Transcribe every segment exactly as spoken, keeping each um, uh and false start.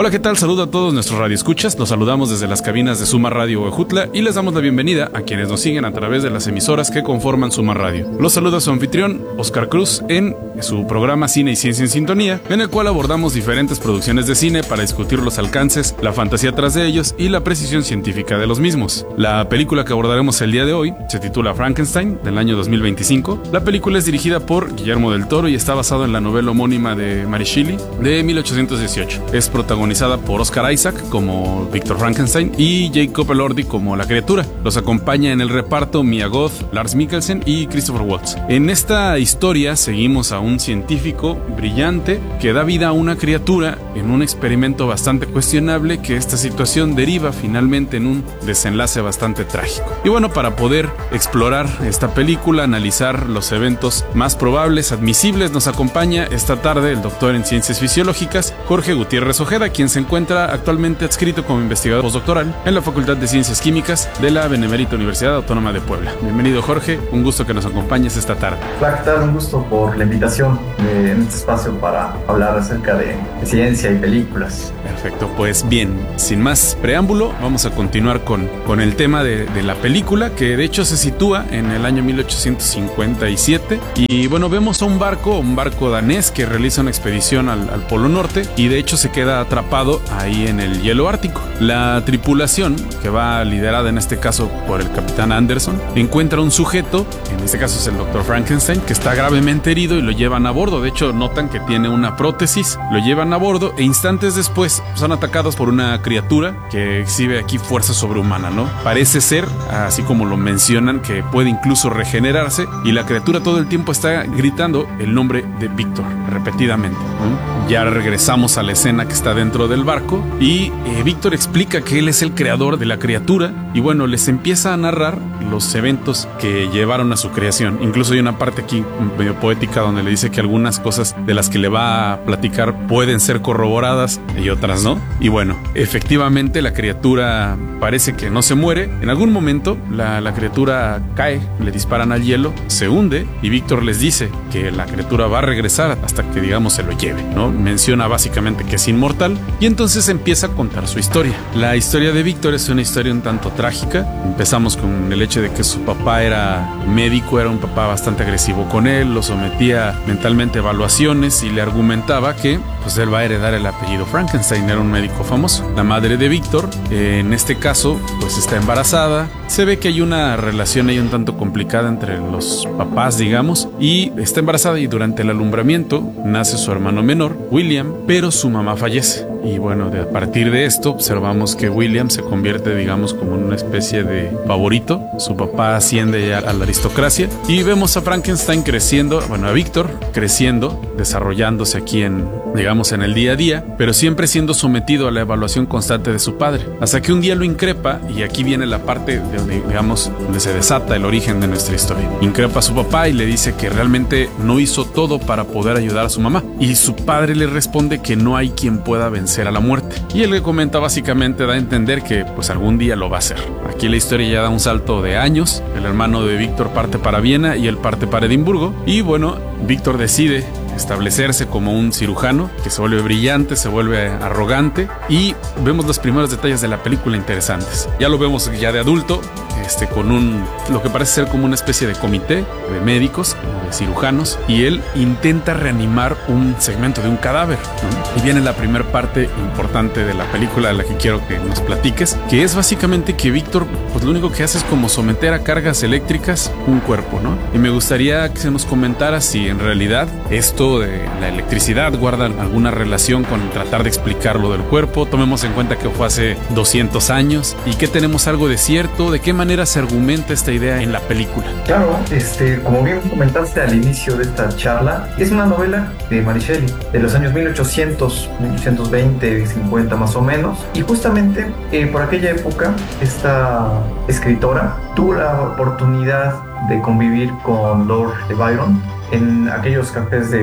Hola, ¿qué tal? Saludo a todos nuestros radioescuchas. Los saludamos desde las cabinas de Suma Radio Huejutla y les damos la bienvenida a quienes nos siguen a través de las emisoras que conforman Suma Radio. Los saluda su anfitrión, Oscar Cruz, en su programa Cine y Ciencia en Sintonía, en el cual abordamos diferentes producciones de cine para discutir los alcances, la fantasía tras de ellos y la precisión científica de los mismos. La película que abordaremos el día de hoy se titula Frankenstein, del año dos mil veinticinco. La película es dirigida por Guillermo del Toro y está basada en la novela homónima de Mary Shelley de mil ochocientos dieciocho. Es protagonizada por Oscar Isaac como Víctor Frankenstein y Jacob Elordi como la criatura. Los acompaña en el reparto Mia Goth, Lars Mikkelsen y Christopher Waltz. En esta historia seguimos a un científico brillante que da vida a una criatura en un experimento bastante cuestionable, que esta situación deriva finalmente en un desenlace bastante trágico. Y bueno, para poder explorar esta película, analizar los eventos más probables, admisibles, nos acompaña esta tarde el doctor en Ciencias Fisiológicas, Jorge Gutiérrez Ojeda, quien se encuentra actualmente adscrito como investigador postdoctoral en la Facultad de Ciencias Químicas de la Benemérita Universidad Autónoma de Puebla. Bienvenido, Jorge, un gusto que nos acompañes esta tarde. Hola, ¿qué tal? Un gusto por la invitación de, en este espacio para hablar acerca de, de ciencia y películas. Perfecto, pues bien, sin más preámbulo, vamos a continuar con, con el tema de, de la película, que de hecho se sitúa en el año mil ochocientos cincuenta y siete. Y bueno, vemos a un barco, un barco danés que realiza una expedición al, al Polo Norte y de hecho se queda atrapado ahí en el hielo ártico. La tripulación, que va liderada en este caso por el capitán Anderson, encuentra un sujeto, en este caso es el doctor Frankenstein, que está gravemente herido y lo llevan a bordo. De hecho, notan que tiene una prótesis, lo llevan a bordo e instantes después son atacados por una criatura que exhibe aquí fuerza sobrehumana, ¿no? Parece ser, así como lo mencionan, que puede incluso regenerarse, y la criatura todo el tiempo está gritando el nombre de Víctor repetidamente, ¿no? Ya regresamos a la escena que está dentro del barco y eh, Víctor explica que él es el creador de la criatura y bueno, les empieza a narrar los eventos que llevaron a su creación. Incluso hay una parte aquí medio poética donde le dice que algunas cosas de las que le va a platicar pueden ser corroboradas y otras no. Y bueno, efectivamente la criatura parece que no se muere. En algún momento la, la criatura cae, le disparan al hielo, se hunde y Víctor les dice que la criatura va a regresar hasta que, digamos, se lo lleve, ¿no? Menciona básicamente que es inmortal y entonces empieza a contar su historia. La historia de Víctor es una historia un tanto trágica. Empezamos con el hecho de que su papá era médico, era un papá bastante agresivo con él, lo sometía mentalmente a evaluaciones y le argumentaba que pues él va a heredar el apellido Frankenstein, era un médico famoso. La madre de Víctor, eh, en este caso, pues está embarazada. Se ve que hay una relación ahí un tanto complicada entre los papás, digamos, y está embarazada y durante el alumbramiento nace su hermano menor, William, pero su mamá fallece. Y bueno, de, a partir de esto observamos que William se convierte, digamos, como en una especie de favorito. Su papá asciende ya a la aristocracia y vemos a Frankenstein creciendo, bueno, a Víctor creciendo, desarrollándose aquí en, digamos, en el día a día, pero siempre siendo sometido a la evaluación constante de su padre. Hasta que un día lo increpa, y aquí viene la parte de donde, digamos, donde se desata el origen de nuestra historia. Increpa a su papá y le dice que realmente no hizo todo para poder ayudar a su mamá. Y su padre le responde que no hay quien pueda vencer a la muerte. Y él le comenta, básicamente da a entender que pues algún día lo va a hacer. Aquí la historia ya da un salto de años. El hermano de Víctor parte para Viena y él parte para Edimburgo. Y bueno, Víctor decide establecerse como un cirujano que se vuelve brillante, se vuelve arrogante y vemos los primeros detalles de la película interesantes. Ya lo vemos ya de adulto, este, con un, lo que parece ser como una especie de comité de médicos, de cirujanos, y él intenta reanimar un segmento de un cadáver, ¿no? Y viene la primera parte importante de la película de la que quiero que nos platiques, que es básicamente que Víctor, pues lo único que hace es como someter a cargas eléctricas un cuerpo, ¿no? Y me gustaría que se nos comentara si en realidad esto de la electricidad guarda alguna relación con tratar de explicar lo del cuerpo. Tomemos en cuenta que fue hace doscientos años y que tenemos algo de cierto. ¿De qué manera se argumenta esta idea en la película? Claro, este, como bien comentaste al inicio de esta charla, es una novela de Mary Shelley de los años mil ochocientos, mil ochocientos veinte, cincuenta más o menos, y justamente eh, por aquella época esta escritora tuvo la oportunidad de convivir con Lord Byron en aquellos cafés de,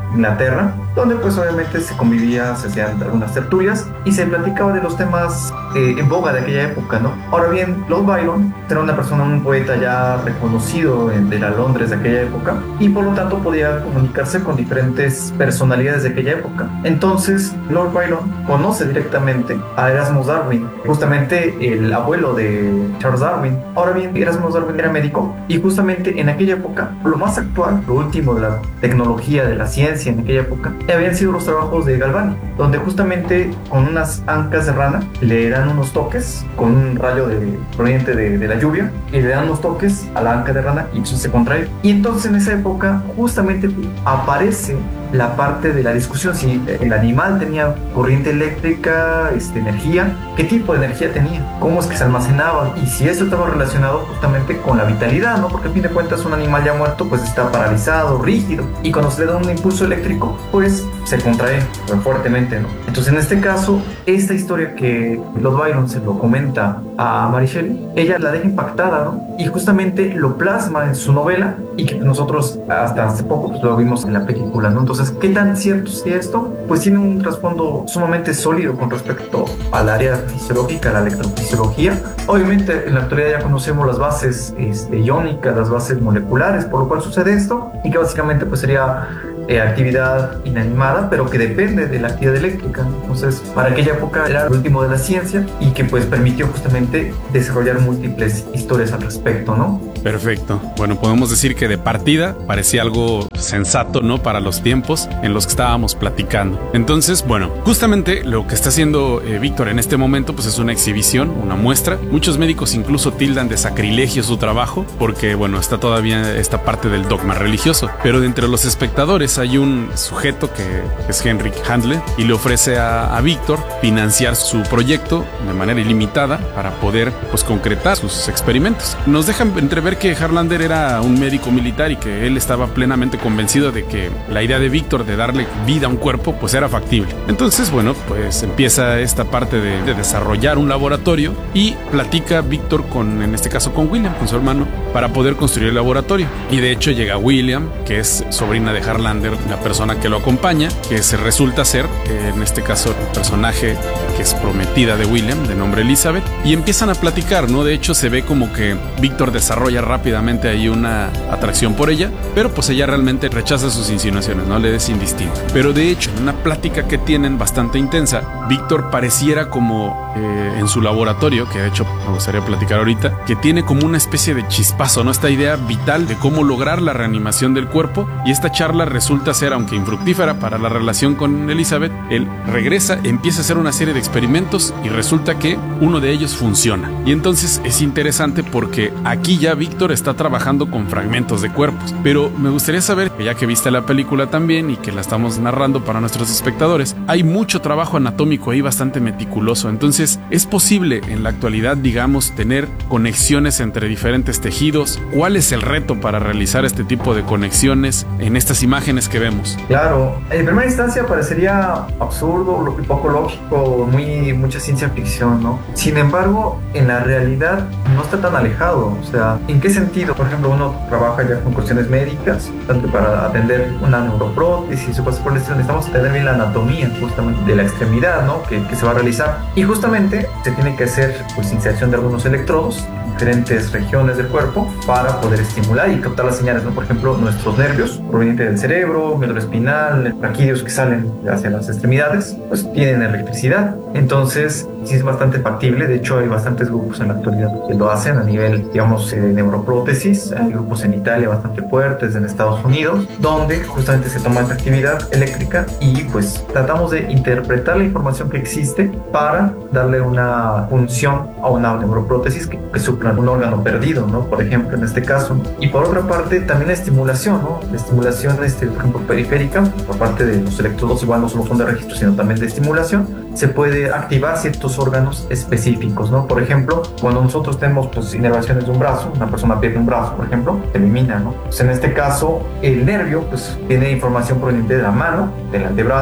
Inglaterra, donde pues obviamente se convivía, se hacían algunas tertulias y se platicaba de los temas eh, en boga de aquella época, ¿no? Ahora bien, Lord Byron era una persona, un poeta ya reconocido en, de la Londres de aquella época, y por lo tanto podía comunicarse con diferentes personalidades de aquella época. Entonces Lord Byron conoce directamente a Erasmus Darwin, justamente el abuelo de Charles Darwin. Ahora bien, Erasmus Darwin era médico, y justamente en aquella época lo más actual, lo último de la tecnología, de la ciencia en aquella época, habían sido los trabajos de Galvani, donde justamente con unas ancas de rana le dan unos toques con un rayo de, proveniente de, de la lluvia, y le dan unos toques a la anca de rana y eso se contrae. Y entonces en esa época justamente aparece la parte de la discusión, si el animal tenía corriente eléctrica, este, energía, qué tipo de energía tenía, cómo es que se almacenaba, y si eso estaba relacionado justamente con la vitalidad, ¿no? Porque a fin de cuentas un animal ya muerto pues está paralizado, rígido, y cuando se le da un impulso eléctrico pues se contrae fuertemente, ¿no? Entonces en este caso, esta historia que Lord Byron se lo comenta a Mary Shelley, ella la deja impactada, ¿no? Y justamente lo plasma en su novela, y que nosotros hasta hace poco pues lo vimos en la película, ¿no? Entonces, ¿qué tan cierto es esto? Pues tiene un trasfondo sumamente sólido con respecto al área fisiológica, la electrofisiología. Obviamente, en la actualidad ya conocemos las bases este, iónicas, las bases moleculares, por lo cual sucede esto, y que básicamente pues sería eh, actividad inanimada, pero que depende de la actividad eléctrica. Entonces, para aquella época era el último de la ciencia, y que pues permitió justamente desarrollar múltiples historias al respecto, ¿no? Perfecto. Bueno, podemos decir que de partida parecía algo sensato, ¿no? Para los tiempos en los que estábamos platicando. Entonces, bueno, justamente lo que está haciendo eh, Víctor en este momento, pues es una exhibición, una muestra. Muchos médicos incluso tildan de sacrilegio su trabajo, porque, bueno, está todavía esta parte del dogma religioso. Pero de entre los espectadores hay un sujeto que es Henrik Handle, y le ofrece a, a Víctor financiar su proyecto de manera ilimitada para poder, pues, concretar sus experimentos. Nos dejan entrever que Harlander era un médico militar y que él estaba plenamente convencido de que la idea de Víctor de darle vida a un cuerpo pues era factible. Entonces, bueno, pues empieza esta parte de, de desarrollar un laboratorio, y platica Víctor con, en este caso con William, con su hermano, para poder construir el laboratorio. Y de hecho llega William, que es sobrina de Harlander, la persona que lo acompaña, que se resulta ser, eh, en este caso, el personaje que es prometida de William, de nombre Elizabeth, y empiezan a platicar, ¿no? De hecho, se ve como que Víctor desarrolla rápidamente ahí una atracción por ella, pero pues ella realmente rechaza sus insinuaciones, no le es indistinto. Pero de hecho, en una plática que tienen bastante intensa, Víctor pareciera como eh, en su laboratorio, que de hecho me gustaría platicar ahorita, que tiene como una especie de chispazo, ¿no? Esta idea vital de cómo lograr la reanimación del cuerpo, y esta charla resulta ser, aunque infructífera para la relación con Elizabeth, él regresa, empieza a hacer una serie de experimentos y resulta que uno de ellos funciona. Y entonces es interesante porque aquí ya Víctor está trabajando con fragmentos de cuerpos, pero me gustaría saber, ya que viste la película también y que la estamos narrando para nuestros espectadores, hay mucho trabajo anatómico ahí bastante meticuloso. Entonces, ¿es posible en la actualidad, digamos, tener conexiones entre diferentes tejidos? ¿Cuál es el reto para realizar este tipo de conexiones en estas imágenes que vemos? Claro, en primera instancia parecería absurdo, poco lógico, muy mucha ciencia ficción, ¿no? Sin embargo, en la realidad no está tan alejado. O sea, ¿en qué sentido? Por ejemplo, uno trabaja ya con cuestiones médicas, tanto para atender una neuroprótesis o cosas por el estilo, necesitamos atender bien la anatomía justamente de la extremidad, ¿no? Que, que se va a realizar. Y justamente se tiene que hacer pues inserción de algunos electrodos en diferentes regiones del cuerpo para poder estimular y captar las señales, ¿no? Por ejemplo, nuestros nervios provenientes del cerebro, médula espinal, braquídeos que salen hacia las extremidades, pues tienen electricidad. Entonces, sí es bastante factible. De hecho, hay bastantes grupos en la actualidad que lo hacen a nivel, digamos, de neuroprótesis. Hay grupos en Italia bastante fuertes, en Estados Unidos, donde justamente se toma esta actividad eléctrica y pues tratamos de interpretar la información que existe para darle una función a una neuroprótesis que, que supla un órgano perdido, ¿no? Por ejemplo, en este caso. Y por otra parte, también la estimulación, ¿no? La estimulación, este, por ejemplo, periférica, por parte de los electrodos, igual no solo son de registro, sino también de estimulación, se puede activar ciertos órganos específicos, ¿no? Por ejemplo, cuando nosotros tenemos pues, inervaciones de un brazo, una persona pierde un brazo, por ejemplo, se elimina, ¿no? Pues en este caso, el nervio pues tiene información proveniente de la mano, del antebrazo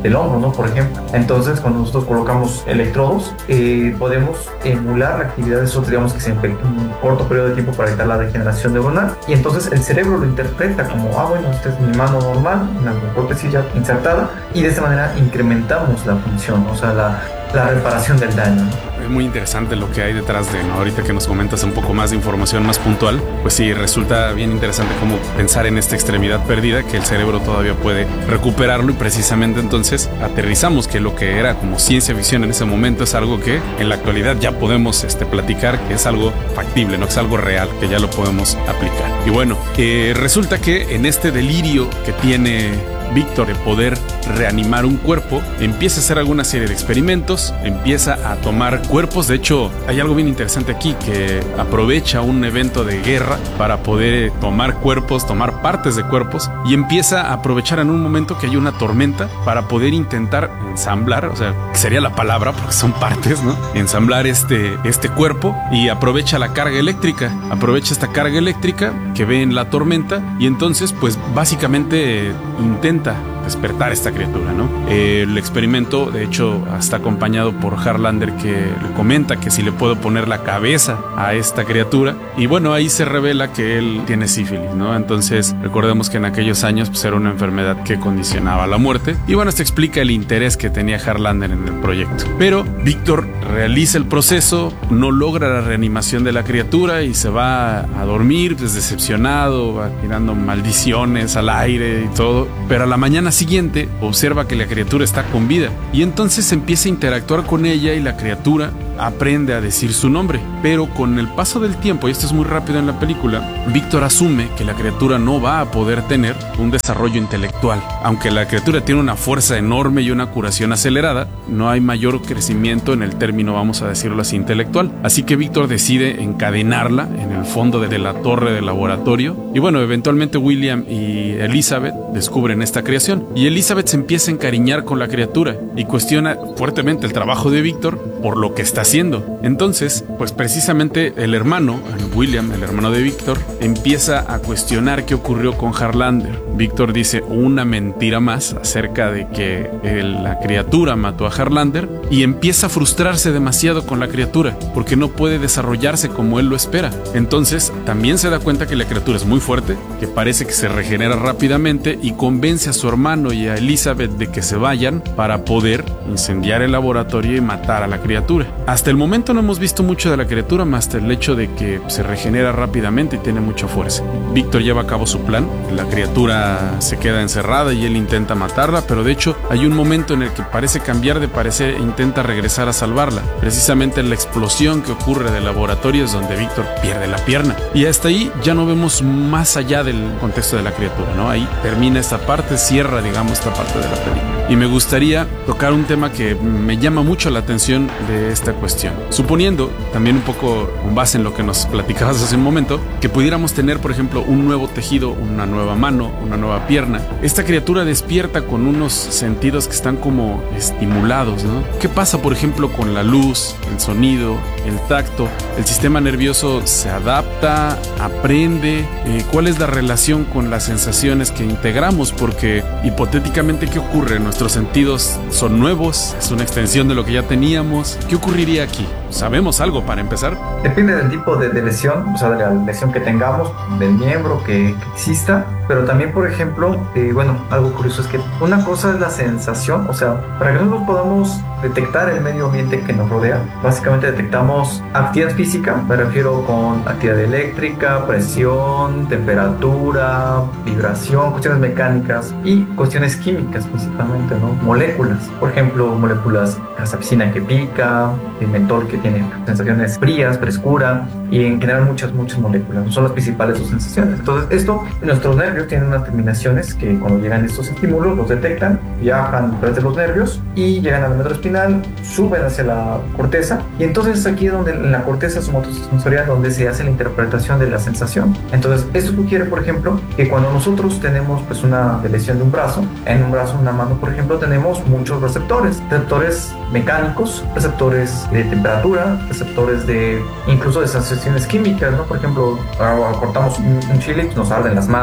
del hombro, ¿no? Por ejemplo. Entonces, cuando nosotros colocamos electrodos, eh, podemos emular la actividad de esos, digamos que se en un corto periodo de tiempo para evitar la degeneración neuronal, y entonces el cerebro lo interpreta como, ah, bueno, esta es mi mano normal, una prótesis ya insertada, y de esta manera incrementamos la función, o sea, la, la reparación del daño. Es muy interesante lo que hay detrás de, ¿no? Ahorita que nos comentas un poco más de información más puntual, pues sí, resulta bien interesante cómo pensar en esta extremidad perdida, que el cerebro todavía puede recuperarlo, y precisamente entonces aterrizamos que lo que era como ciencia ficción en ese momento es algo que en la actualidad ya podemos este, platicar, que es algo factible, ¿no? Que es algo real, que ya lo podemos aplicar. Y bueno, eh, resulta que en este delirio que tiene Víctor de poder reanimar un cuerpo, empieza a hacer alguna serie de experimentos, empieza a tomar cuerpos. De hecho, hay algo bien interesante aquí, que aprovecha un evento de guerra para poder tomar cuerpos, tomar partes de cuerpos, y empieza a aprovechar en un momento que hay una tormenta para poder intentar ensamblar, o sea, que sería la palabra porque son partes, ¿no? Ensamblar este, este cuerpo, y aprovecha la carga eléctrica, aprovecha esta carga eléctrica que ve en la tormenta, y entonces pues básicamente eh, intenta despertar esta criatura, ¿no? Eh, el experimento, de hecho, está acompañado por Harlander, que le comenta que si le puedo poner la cabeza a esta criatura, y bueno, ahí se revela que él tiene sífilis, ¿no? Entonces, recordemos que en aquellos años pues, era una enfermedad que condicionaba la muerte, y bueno, esto explica el interés que tenía Harlander en el proyecto. Pero Víctor realiza el proceso, no logra la reanimación de la criatura y se va a dormir, pues, decepcionado, va tirando maldiciones al aire y todo, pero a la mañana siguiente observa que la criatura está con vida, y entonces empieza a interactuar con ella, y la criatura aprende a decir su nombre. Pero con el paso del tiempo, y esto es muy rápido en la película, Víctor asume que la criatura no va a poder tener un desarrollo intelectual. Aunque la criatura tiene una fuerza enorme y una curación acelerada, no hay mayor crecimiento en el término, vamos a decirlo así, intelectual. Así que Víctor decide encadenarla en el fondo de la torre del laboratorio, y bueno, eventualmente William y Elizabeth descubren esta creación, y Elizabeth se empieza a encariñar con la criatura y cuestiona fuertemente el trabajo de Víctor por lo que está haciendo. Entonces, pues precisamente el hermano, William, el hermano de Víctor, empieza a cuestionar qué ocurrió con Harlander. Víctor dice una mentira más acerca de que el, la criatura mató a Harlander, y empieza a frustrarse demasiado con la criatura porque no puede desarrollarse como él lo espera. Entonces, también se da cuenta que la criatura es muy fuerte, que parece que se regenera rápidamente, y convence a su hermano y a Elizabeth de que se vayan para poder incendiar el laboratorio y matar a la criatura. Hasta el momento no hemos visto mucho de la criatura, más hasta el hecho de que se regenera rápidamente y tiene mucha fuerza. Víctor lleva a cabo su plan, la criatura se queda encerrada y él intenta matarla, pero de hecho hay un momento en el que parece cambiar de parecer e intenta regresar a salvarla. Precisamente la explosión que ocurre del laboratorio es donde Víctor pierde la pierna, y hasta ahí ya no vemos más allá del contexto de la criatura, ¿no? Ahí termina esta parte, cierra, digamos, esta parte de la película. Y me gustaría tocar un tema que me llama mucho la atención de esta cuestión. Suponiendo, también un poco con base en lo que nos platicabas hace un momento, que pudiéramos tener, por ejemplo, un nuevo tejido, una nueva mano, una nueva pierna. Esta criatura despierta con unos sentidos que están como estimulados, ¿no? ¿Qué pasa, por ejemplo, con la luz, el sonido, el tacto? ¿El sistema nervioso se adapta, aprende? Eh, ¿Cuál es la relación con las sensaciones que integramos? Porque hipotéticamente, ¿qué ocurre? Nuestros sentidos son nuevos, es una extensión de lo que ya teníamos. ¿Qué ocurriría aquí? ¿Sabemos algo para empezar? Depende del tipo de, de lesión, o sea, de la lesión que tengamos, del miembro que, que exista, pero también, por ejemplo, eh, bueno, algo curioso es que una cosa es la sensación, o sea, para que nosotros podamos detectar el medio ambiente que nos rodea, básicamente detectamos actividad física, me refiero con actividad eléctrica, presión, temperatura, vibración, cuestiones mecánicas y cuestiones químicas principalmente, ¿no? Moléculas, por ejemplo, moléculas, capsaicina que pica, el mentol que tiene sensaciones frías, frescura, y en general muchas, muchas moléculas, no son las principales sus sensaciones. Entonces, esto, nuestros nervios tienen unas terminaciones que cuando llegan estos estímulos los detectan, viajan a través de los nervios y llegan al método espinal, suben hacia la corteza, y entonces es aquí donde en la corteza somatosensorial donde se hace la interpretación de la sensación. Entonces, esto sugiere, por ejemplo, que cuando nosotros tenemos pues una lesión de un brazo, en un brazo, una mano, por ejemplo, tenemos muchos receptores, receptores mecánicos, receptores de temperatura, receptores de incluso de sensaciones químicas, ¿no? Por ejemplo, cortamos un, un chile y nos arden las manos, ¿no? Por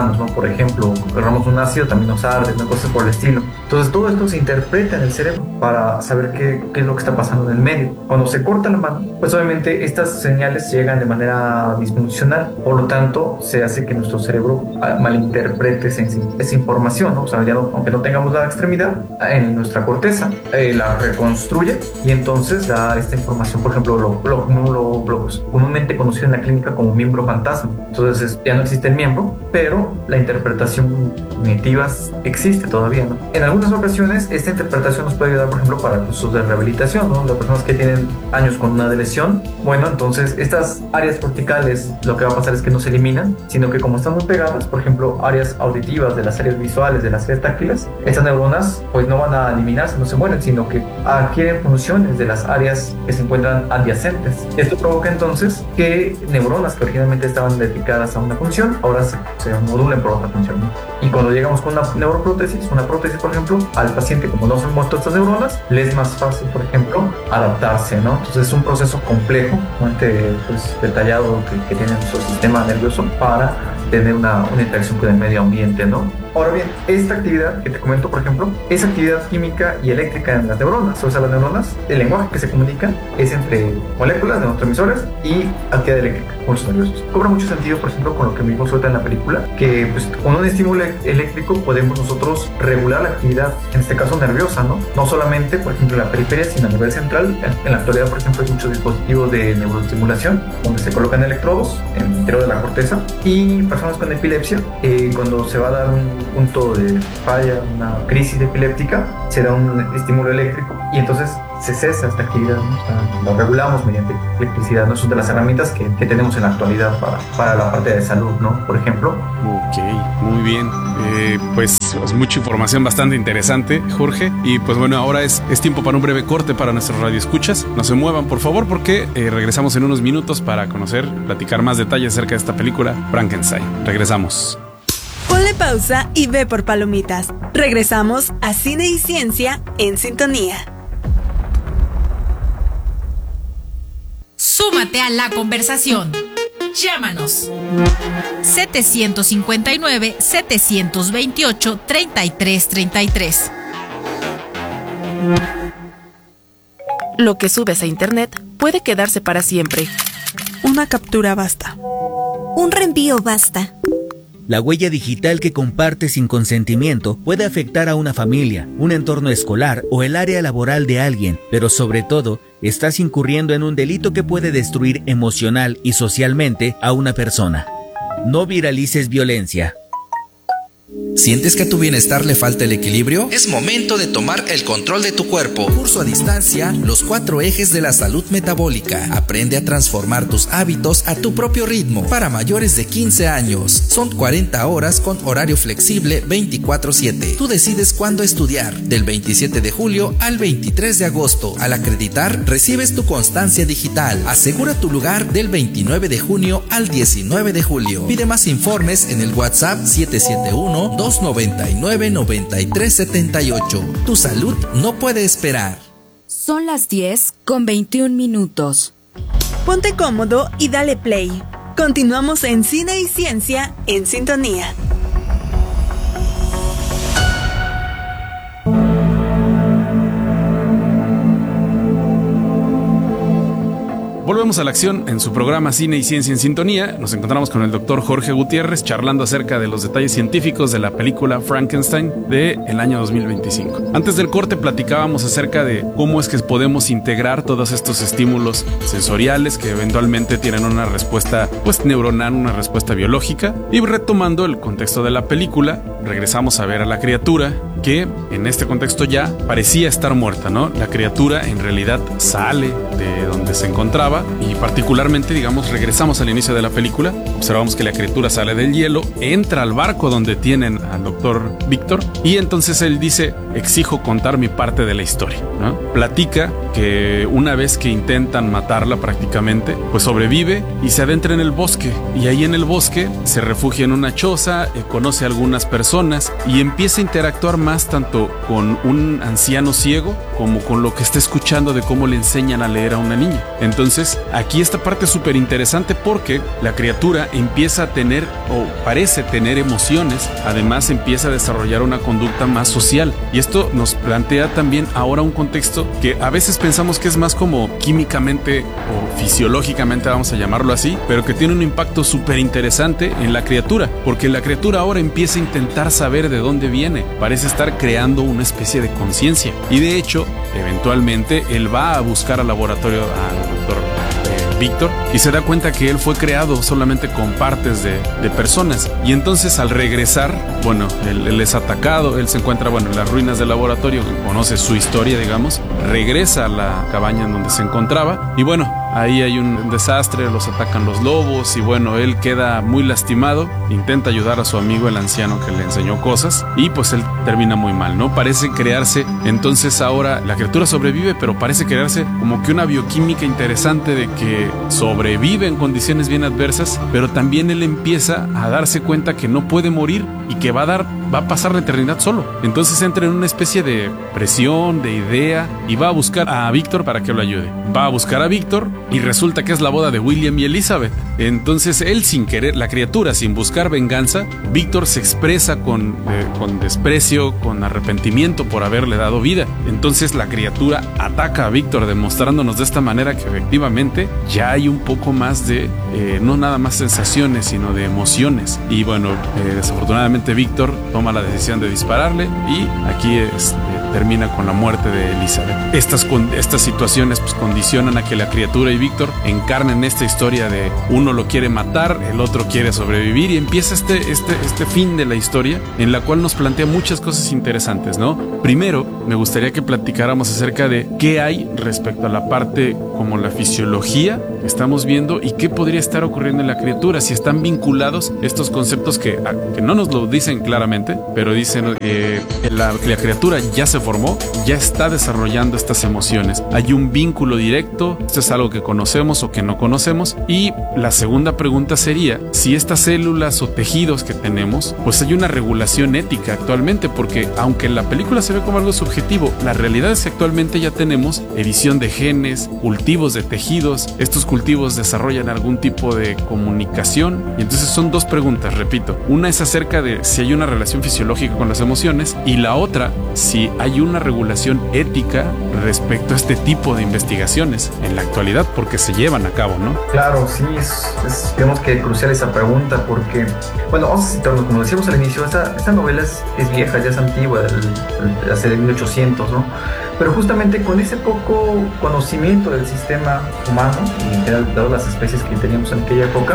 por ejemplo, agarramos un ácido, también nos arde, una cosa por el estilo. Entonces todo esto se interpreta en el cerebro para saber qué, qué es lo que está pasando en el medio. Cuando se corta la mano, pues obviamente estas señales llegan de manera disfuncional, por lo tanto se hace que nuestro cerebro malinterprete esa, esa información, ¿no? O sea, ya no, aunque no tengamos la extremidad, en nuestra corteza eh, la reconstruye y entonces da esta información, por ejemplo, lo, lo, lo, lo comúnmente conocido en la clínica como miembro fantasma. Entonces ya no existe el miembro, pero la interpretación cognitiva existe todavía, ¿no? En algunas ocasiones esta interpretación nos puede ayudar, por ejemplo, para cursos de rehabilitación, ¿no? Las personas que tienen años con una lesión, bueno, entonces estas áreas corticales lo que va a pasar es que no se eliminan, sino que como están muy pegadas, por ejemplo, áreas auditivas, de las áreas visuales, de las áreas táctiles, estas neuronas pues no van a eliminarse, no se mueren, sino que adquieren funciones de las áreas que se encuentran adyacentes. Esto provoca entonces que neuronas que originalmente estaban dedicadas a una función, ahora se, se modulen por otra función, ¿no? Y cuando llegamos con una neuroprótesis, una prótesis, por ejemplo, al paciente, como no son muertos estas neuronas, le es más fácil, por ejemplo, adaptarse, ¿no? Entonces es un proceso complejo, bastante pues, detallado que, que tiene nuestro sistema nervioso para tener una, una interacción con el medio ambiente, ¿no? Ahora bien, esta actividad que te comento, por ejemplo, es actividad química y eléctrica en las neuronas. O sea, las neuronas, el lenguaje que se comunica es entre moléculas, neurotransmisores y actividad eléctrica, pulsos nerviosos. Cobra mucho sentido, por ejemplo, con lo que mismo suelta en la película, que pues, con un estímulo eléctrico podemos nosotros regular la actividad, en este caso nerviosa, ¿no? No solamente, por ejemplo, en la periferia, sino a nivel central. En la actualidad, por ejemplo, hay muchos dispositivos de neuroestimulación donde se colocan electrodos en el interior de la corteza, y personas con epilepsia, eh, cuando se va a dar un punto de falla, una crisis epiléptica, se da un estímulo eléctrico y entonces se cesa esta actividad, ¿no? O sea, lo regulamos mediante electricidad, ¿no? Son de las herramientas que, que tenemos en la actualidad para, para la parte de salud, ¿no? Por ejemplo. Ok, muy bien. Eh, pues es mucha información bastante interesante, Jorge. Y pues bueno, ahora es, es tiempo para un breve corte para nuestros radioescuchas. No se muevan, por favor, porque eh, regresamos en unos minutos para conocer, platicar más detalles acerca de esta película, Frankenstein. Regresamos. Ponle pausa y ve por palomitas. Regresamos a Cine y Ciencia en Sintonía. Súmate a la conversación. Llámanos. setecientos cincuenta y nueve, setecientos veintiocho, treinta y tres treinta y tres. Lo que subes a internet puede quedarse para siempre. Una captura basta. Un reenvío basta. La huella digital que compartes sin consentimiento puede afectar a una familia, un entorno escolar o el área laboral de alguien, pero sobre todo, estás incurriendo en un delito que puede destruir emocional y socialmente a una persona. No viralices violencia. ¿Sientes que a tu bienestar le falta el equilibrio? Es momento de tomar el control de tu cuerpo. Curso a distancia, los cuatro ejes de la salud metabólica. Aprende a transformar tus hábitos a tu propio ritmo. Para mayores de quince años. Son cuarenta horas con horario flexible veinticuatro siete. Tú decides cuándo estudiar. Del veintisiete de julio al veintitrés de agosto. Al acreditar, recibes tu constancia digital. Asegura tu lugar del veintinueve de junio al diecinueve de julio. Pide más informes en el WhatsApp siete siete uno, dos noventa y nueve, noventa y tres setenta y ocho. Tu salud no puede esperar. Son las diez con veintiún minutos. Ponte cómodo y dale play. Continuamos en Cine y Ciencia en Sintonía. Volvemos a la acción en su programa Cine y Ciencia en Sintonía. Nos encontramos con el doctor Jorge Gutiérrez charlando acerca de los detalles científicos de la película Frankenstein del año dos mil veinticinco. Antes del corte platicábamos acerca de cómo es que podemos integrar todos estos estímulos sensoriales que eventualmente tienen una respuesta pues neuronal, una respuesta biológica. Y retomando el contexto de la película, regresamos a ver a la criatura que en este contexto ya parecía estar muerta, ¿no? La criatura en realidad sale de donde se encontraba y particularmente, digamos, regresamos al inicio de la película, observamos que la criatura sale del hielo, entra al barco donde tienen al doctor Víctor y entonces él dice, exijo contar mi parte de la historia, ¿no? Platica que una vez que intentan matarla prácticamente, pues sobrevive y se adentra en el bosque y ahí en el bosque se refugia en una choza, eh, conoce a algunas personas y empieza a interactuar más tanto con un anciano ciego como con lo que está escuchando de cómo le enseñan a leer a una niña. Entonces Entonces aquí esta parte es súper interesante porque la criatura empieza a tener o parece tener emociones, además empieza a desarrollar una conducta más social, y esto nos plantea también ahora un contexto que a veces pensamos que es más como químicamente o fisiológicamente, vamos a llamarlo así, pero que tiene un impacto súper interesante en la criatura, porque la criatura ahora empieza a intentar saber de dónde viene, parece estar creando una especie de conciencia, y de hecho eventualmente él va a buscar al laboratorio al doctor Víctor y se da cuenta que él fue creado solamente con partes de, de personas, y entonces al regresar, bueno, él, él es atacado, él se encuentra, bueno, en las ruinas del laboratorio, conoce su historia, digamos, regresa a la cabaña en donde se encontraba y bueno, ahí hay un desastre, los atacan los lobos y bueno, él queda muy lastimado, intenta ayudar a su amigo el anciano que le enseñó cosas y pues él termina muy mal, ¿no? Parece crearse, entonces ahora la criatura sobrevive, pero parece crearse como que una bioquímica interesante de que sobrevive en condiciones bien adversas, pero también él empieza a darse cuenta que no puede morir y que va a dar, va a pasar la eternidad solo. Entonces entra en una especie de presión, de idea, y va a buscar a Víctor para que lo ayude. Va a buscar a Víctor y resulta que es la boda de William y Elizabeth. Entonces él, sin querer, la criatura sin buscar venganza, Víctor se expresa con, eh, con desprecio, con arrepentimiento por haberle dado vida. Entonces la criatura ataca a Víctor, demostrándonos de esta manera que efectivamente ya hay un poco más de, eh, no nada más sensaciones, sino de emociones. Y bueno, eh, desafortunadamente Víctor toma la decisión de dispararle y aquí es, eh, termina con la muerte de Elizabeth. Estas, con, estas situaciones pues condicionan a que la criatura y Víctor encarnen esta historia de uno lo quiere matar, el otro quiere sobrevivir, y empieza este, este, este fin de la historia en la cual nos plantea muchas cosas interesantes, ¿no? Primero, me gustaría que platicáramos acerca de qué hay respecto a la parte como la fisiología que estamos viendo y qué podría estar ocurriendo en la criatura, si están vinculados estos conceptos que, que no nos lo dicen claramente, pero dicen que eh, la, la criatura ya se formó, ya está desarrollando estas emociones. Hay un vínculo directo, esto es algo que conocemos o que no conocemos, y la segunda pregunta sería si estas células o tejidos que tenemos, pues hay una regulación ética actualmente, porque aunque en la película se ve como algo subjetivo, la realidad es que actualmente ya tenemos edición de genes, cultivos de tejidos, estos cultivos desarrollan algún tipo de comunicación, y entonces son dos preguntas, repito, una es acerca de si hay una relación fisiológica con las emociones, y la otra, si hay una regulación ética respecto a este tipo de investigaciones en la actualidad, porque se llevan a cabo, ¿no? Claro, sí, es, es digamos que crucial esa pregunta, porque, bueno, vamos a citarnos, como decíamos al inicio, esta, esta novela es, es vieja, ya es antigua, del, hace de mil ochocientos, ¿no? Pero justamente con ese poco conocimiento del sistema humano, y en general de todas las especies que teníamos en aquella época,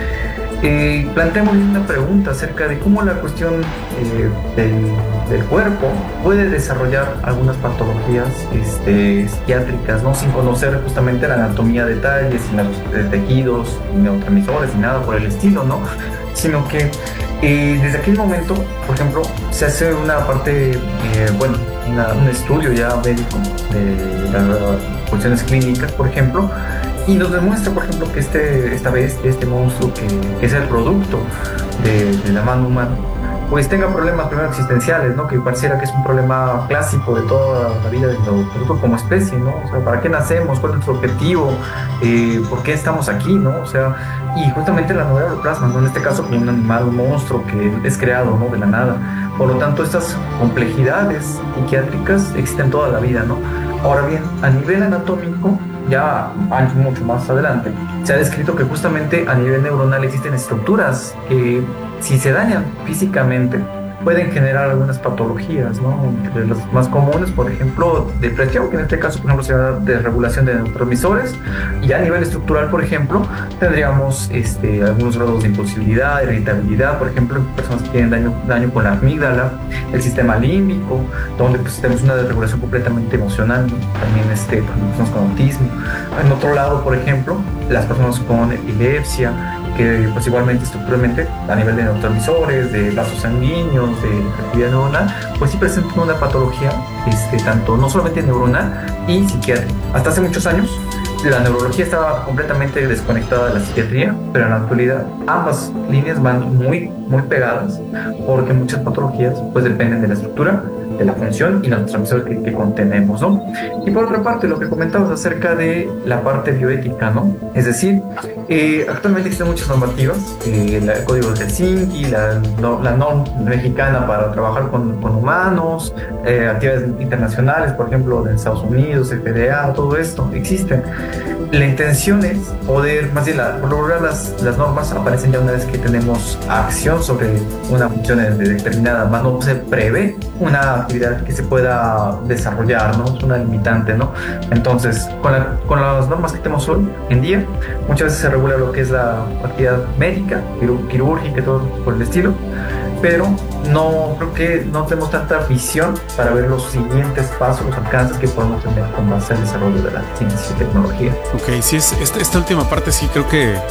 eh, planteamos una pregunta acerca de cómo la cuestión eh, del, del cuerpo puede desarrollar algunas patologías este, psiquiátricas, ¿no? Sin conocer justamente la anatomía de detalles, sin los eh, tejidos, ni neurotransmisores, ni nada por el estilo, ¿no? Sino que eh, desde aquel momento, por ejemplo, se hace una parte, eh, bueno, una, un estudio ya médico de las funciones clínicas, por ejemplo, y nos demuestra, por ejemplo, que este, esta bestia, este monstruo que, que es el producto de, de la mano humana, pues tenga problemas primero existenciales, ¿no? Que pareciera que es un problema clásico de toda la vida de nosotros como especie, ¿no? O sea, ¿para qué nacemos? ¿Cuál es nuestro objetivo? Eh, ¿Por qué estamos aquí, no? O sea, y justamente la novela lo plasma, ¿no? En este caso como un animal, un monstruo que es creado, ¿no? De la nada. Por lo tanto, estas complejidades psiquiátricas existen toda la vida, ¿no? Ahora bien, a nivel anatómico, ya años mucho más adelante, se ha descrito que justamente a nivel neuronal existen estructuras que, si se dañan físicamente, pueden generar algunas patologías, ¿no? Entre las más comunes, por ejemplo, depresión, que en este caso, por ejemplo, se da de regulación de neurotransmisores, y a nivel estructural, por ejemplo, tendríamos este, algunos grados de impulsividad, irritabilidad, por ejemplo, en personas que tienen daño, daño con la amígdala, el sistema límbico, donde pues, tenemos una desregulación completamente emocional, ¿no? También este, por ejemplo, personas con autismo. En otro lado, por ejemplo, las personas con epilepsia, que pues igualmente estructuralmente a nivel de neurotransmisores, de vasos sanguíneos, de actividad neuronal, pues sí presentan una patología este, tanto no solamente neuronal y psiquiátrica. Hasta hace muchos años la neurología estaba completamente desconectada de la psiquiatría, pero en la actualidad ambas líneas van muy, muy pegadas, porque muchas patologías pues dependen de la estructura de la función y los transmisores que, que contenemos, ¿no? Y por otra parte, lo que comentabas acerca de la parte bioética, ¿no? Es decir, eh, actualmente existen muchas normativas, eh, la, el Código de Helsinki, la, no, la norma mexicana para trabajar con, con humanos, eh, actividades internacionales, por ejemplo, de Estados Unidos, F D A, todo esto existen. La intención es poder, más bien, la, por lograr las, las normas aparecen ya una vez que tenemos acción sobre una función determinada, más no se prevé una actividad que se pueda desarrollar, ¿no? Es una limitante, ¿no? Entonces, con, la, con las normas que tenemos hoy en día, muchas veces se regula lo que es la actividad médica, quirúrgica y todo por el estilo, pero no creo que no tenemos tanta visión para ver los siguientes pasos, los alcances que podemos tener con base al desarrollo de la ciencia y tecnología. Ok, sí, es, esta, esta última parte sí creo que eh,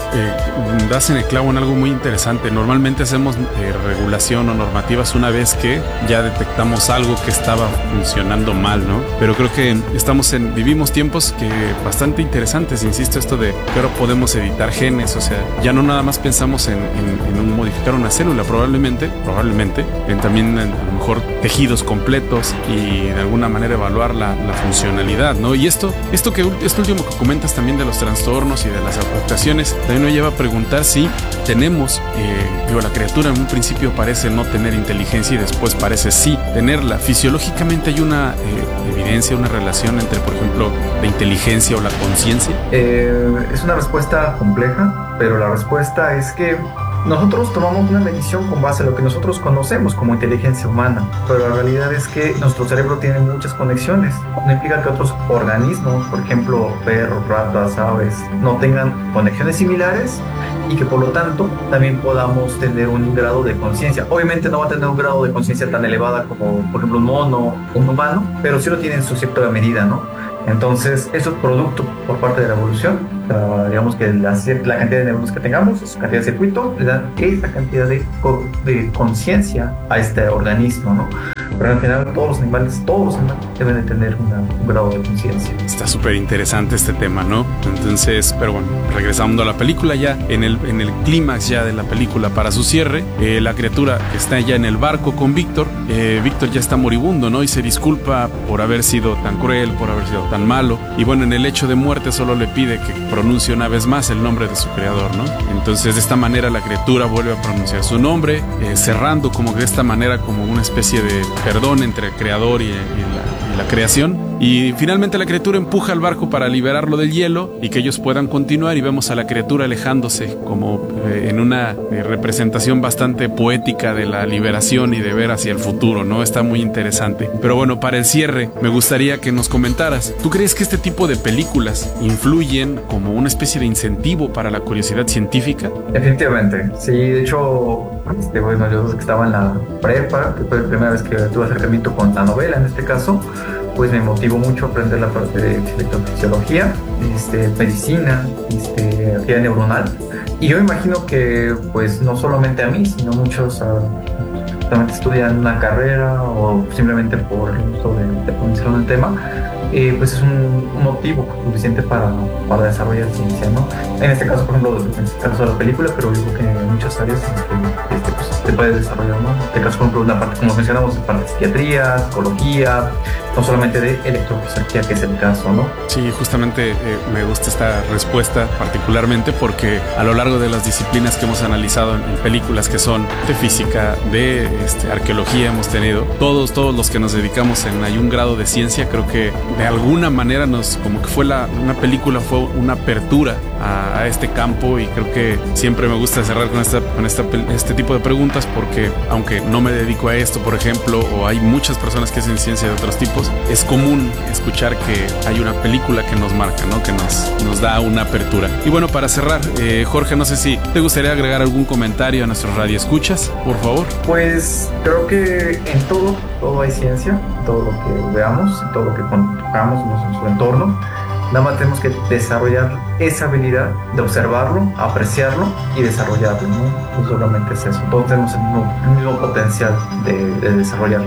das en el clavo en algo muy interesante. Normalmente hacemos eh, regulación o normativas una vez que ya detectamos algo que estaba funcionando mal, ¿no? Pero creo que estamos en, vivimos tiempos que bastante interesantes, insisto, esto de que ahora podemos editar genes, o sea, ya no nada más pensamos en, en, en un modificar una célula, probablemente, probablemente, en también en, a lo mejor tejidos completos y de alguna manera evaluar la, la funcionalidad, ¿no? Y esto, esto que esto último que comentas también de los trastornos y de las afectaciones, también nos lleva a preguntar si tenemos, eh, digo, la criatura en un principio parece no tener inteligencia y después parece sí tenerla. Fisiológicamente hay una eh, evidencia, una relación entre, por ejemplo, la inteligencia o la conciencia. Eh, es una respuesta compleja, pero la respuesta es que nosotros tomamos una medición con base a lo que nosotros conocemos como inteligencia humana, pero la realidad es que nuestro cerebro tiene muchas conexiones. No implica que otros organismos, por ejemplo perros, ratas, aves, no tengan conexiones similares y que por lo tanto también podamos tener un grado de conciencia. Obviamente no va a tener un grado de conciencia tan elevada como por ejemplo un mono o un humano, pero sí lo tiene en su cierta medida, ¿no? Entonces, eso es producto por parte de la evolución. Uh, digamos que la, la cantidad de neuronas que tengamos, su cantidad de circuito, le dan esa cantidad de, de conciencia a este organismo, ¿no? Pero en general, todos los animales, todos los animales deben de tener una, un grado de conciencia. Está súper interesante este tema, ¿no? Entonces, pero bueno, regresando a la película ya, en el, en el clímax ya de la película para su cierre, eh, la criatura está ya en el barco con Víctor. Eh, Víctor ya está moribundo, ¿no? Y se disculpa por haber sido tan cruel, por haber sido tan malo. Y bueno, en el hecho de muerte solo le pide que pronuncie una vez más el nombre de su creador, ¿no? Entonces, de esta manera la criatura vuelve a pronunciar su nombre, eh, cerrando como de esta manera como una especie de perdón entre el creador y, y, la, y la creación. Y finalmente la criatura empuja al barco para liberarlo del hielo y que ellos puedan continuar, y vemos a la criatura alejándose como eh, en una eh, representación bastante poética de la liberación y de ver hacia el futuro, ¿no? Está muy interesante. Pero bueno, para el cierre me gustaría que nos comentaras, ¿tú crees que este tipo de películas influyen como una especie de incentivo para la curiosidad científica? Definitivamente, sí. De hecho, este, bueno, yo que estaba en la prepa, que fue la primera vez que tuve acercamiento con la novela en este caso, pues me motivó mucho a aprender la parte de electrofisiología, este, medicina, este, actividad neuronal. Y yo imagino que pues no solamente a mí, sino muchos uh, solamente estudian una carrera o simplemente por el uso de, de profundizar en el tema, eh, pues es un, un motivo suficiente para, para desarrollar ciencia, ¿no? En este caso, por ejemplo, en este caso de la película, pero yo creo que en muchas áreas que este, pues, se puede desarrollar, ¿no? En este caso, por ejemplo, una parte, como mencionamos, parte de psiquiatría, psicología, no solamente de electrofisiología, que es el caso, ¿no? Sí, justamente eh, me gusta esta respuesta particularmente porque a lo largo de las disciplinas que hemos analizado en, en películas que son de física, de este, arqueología hemos tenido, todos, todos los que nos dedicamos en hay un grado de ciencia, creo que de alguna manera nos, como que fue la, una película fue una apertura a, a este campo, y creo que siempre me gusta cerrar con, esta, con esta, este tipo de preguntas porque aunque no me dedico a esto, por ejemplo, o hay muchas personas que hacen ciencia de otros tipos, es común escuchar que hay una película que nos marca, ¿no? Que nos, nos da una apertura. Y bueno, para cerrar, eh, Jorge, no sé si te gustaría agregar algún comentario a nuestros radioescuchas, por favor. Pues creo que en todo, todo hay ciencia, todo lo que veamos, todo lo que tocamos en nuestro entorno. Nada más tenemos que desarrollar esa habilidad de observarlo, apreciarlo y desarrollarlo, ¿no? No solamente es eso, todos tenemos el mismo, el mismo potencial de, de desarrollarlo.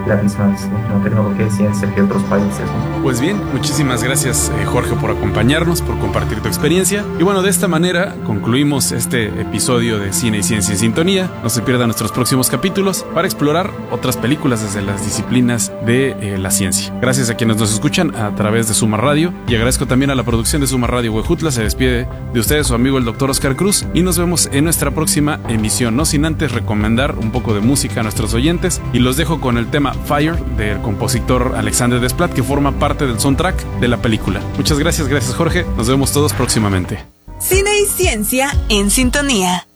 la misma ¿no? tecnología y ciencia que otros países, ¿no? Pues bien, muchísimas gracias eh, Jorge por acompañarnos, por compartir tu experiencia. Y bueno, de esta manera concluimos este episodio de Cine y Ciencia en Sintonía. No se pierdan nuestros próximos capítulos para explorar otras películas desde las disciplinas de eh, la ciencia. Gracias a quienes nos escuchan a través de Suma Radio y agradezco también a la producción de Suma Radio Huejutla. Se despide de ustedes su amigo el doctor Oscar Cruz y nos vemos en nuestra próxima emisión, no sin antes recomendar un poco de música a nuestros oyentes y los dejo con el tema Fire del compositor Alexandre Desplat, que forma parte del soundtrack de la película. Muchas gracias, gracias Jorge, nos vemos todos próximamente. Cine y Ciencia en Sintonía.